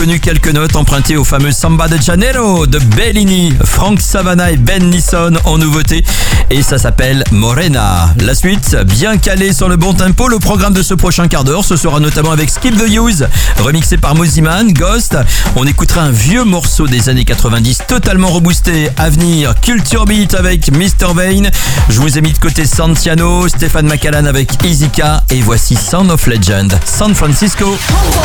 Connu quelques notes empruntées au fameux Samba de Janeiro de Bellini, Frank Savannah et Ben Nisson en nouveauté, et ça s'appelle Morena. La suite, bien calé sur le bon tempo, le programme de ce prochain quart d'heure, ce sera notamment avec Skip the Use, remixé par Mosiman, Ghost. On écoutera un vieux morceau des années 90 totalement reboosté à venir, Culture Beat avec Mr. Vane. Je vous ai mis de côté Santiano, Stéphane Macallan avec Easyka, et voici Sound of Legend, San Francisco.